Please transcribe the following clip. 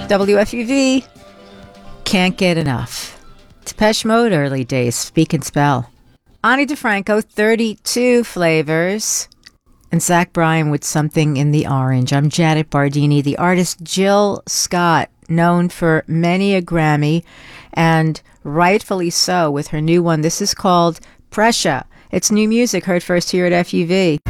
WFUV, can't get enough. Depeche Mode, early days, Speak and Spell. Ani DeFranco, 32 flavors. And Zach Bryan with Something in the Orange. I'm Janet Bardini. The artist Jill Scott, known for many a Grammy, and rightfully so with her new one. This is called Pressure. It's new music heard first here at FUV.